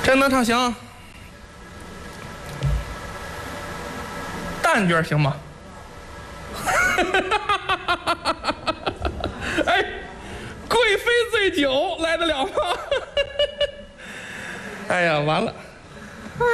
这能唱行？蛋卷行吗？哎，贵妃醉酒来得了吗？哎呀，完了。